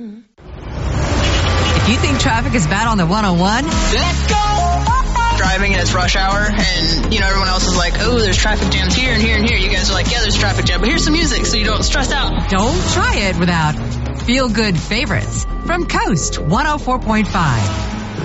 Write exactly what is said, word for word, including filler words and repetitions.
If you think traffic is bad on the one oh one, let's go! Driving and it's rush hour, and, you know, everyone else is like, oh, there's traffic jams here and here and here. You guys are like, yeah, there's traffic jam, but here's some music so you don't stress out. Don't try it without feel-good favorites from Coast one oh four point five.